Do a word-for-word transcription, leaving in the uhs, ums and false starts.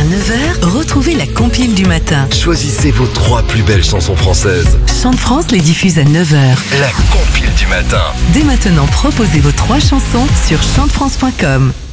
neuf heures, retrouvez la compile du matin. Choisissez vos trois plus belles chansons françaises. Chant de France les diffuse à neuf heures. La compile du matin. Dès maintenant, proposez vos trois chansons sur chant de france point com.